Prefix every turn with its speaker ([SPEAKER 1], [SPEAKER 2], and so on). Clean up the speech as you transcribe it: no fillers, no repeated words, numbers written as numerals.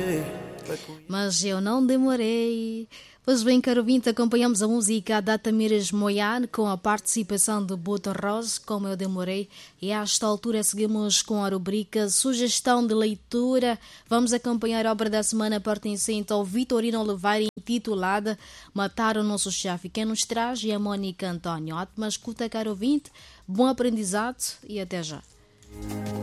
[SPEAKER 1] Mas eu não demorei. Pois bem, caro ouvinte, acompanhamos a música da Tamires Moiane com a participação de Buta Rose, Como Eu Demorei. E a esta altura seguimos com a rubrica Sugestão de Leitura. Vamos acompanhar a obra da semana pertencente ao Vitorino Oliveira, intitulada Matar o Nosso Chefe. Quem nos traz é a Mônica António. Ótima escuta, caro ouvinte, bom aprendizado e até já.